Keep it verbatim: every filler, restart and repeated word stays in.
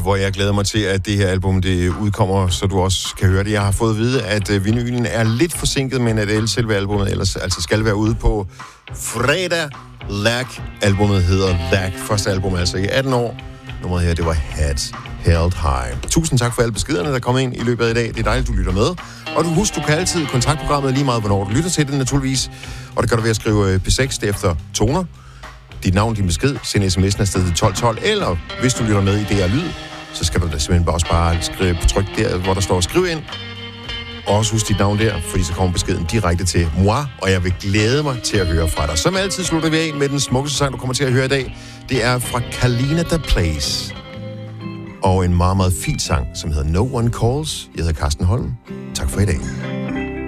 hvor jeg glæder mig til, at det her album det udkommer, så du også kan høre det. Jeg har fået at vide, at øh, vinylen er lidt forsinket, men at selve albumet ellers altså skal være ude på fredag. Lack. Albumet hedder Lack. Første album altså i atten år. Nummeret her, det var Heads Held High. Tusind tak for alle beskederne, der kom ind i løbet af i dag. Det er dejligt, du lytter med. Og du husk, du kan altid kontaktprogrammet lige meget, hvornår du lytter til det, naturligvis. Og det kan du ved at skrive P seks efter toner. Dit navn, din besked, send sms'en afsted til tolv tolv, eller hvis du lytter med i D R Lyd, så skal du da simpelthen bare også bare skrive på tryk der, hvor der står skriv ind. Og også husk dit navn der, fordi så kommer beskeden direkte til moi, og jeg vil glæde mig til at høre fra dig. Som altid slutter vi af med den smukkeste sang, du kommer til at høre i dag. Det er fra Kalina The Place. Og en meget, meget fin sang, som hedder No One Calls. Jeg hedder Carsten Holm. Tak for i dag.